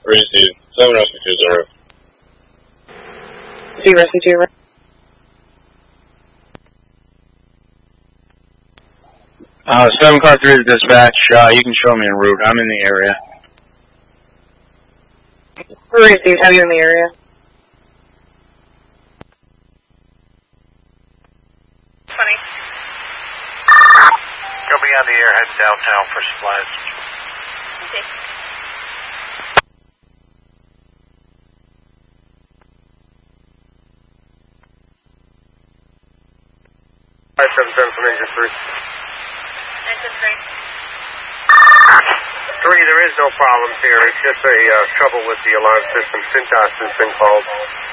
received. 7 Rescue 2, 0. 2 Rescue 2, right? 7 car 3 is dispatch. You can show me en route. I'm in the area. Received, have you in the area? 20. Go beyond the air, head downtown for supplies. Okay. From engine 3. Engine 3. 3, there is no problems here. It's just a trouble with the alarm system. Cintas has been called.